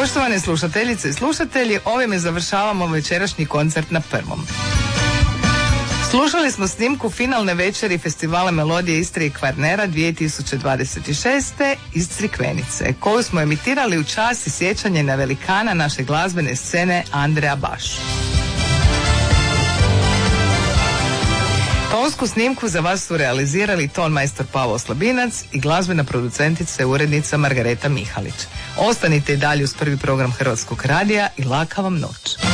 Poštovane slušateljice i slušatelji, ovime završavamo večerašnji koncert na Prvom. Slušali smo snimku finalne večeri Festivala Melodije Istre i Kvarnera 2026. iz Crikvenice, koju smo emitirali u čast i sjećanje na velikana naše glazbene scene Andreja Bašu. Tonsku snimku za vas su realizirali tonmajstor Pavao Slabinac i glazbena producentica i urednica Margareta Mihalić. Ostanite i dalje uz prvi program Hrvatskog radija i laka vam noć.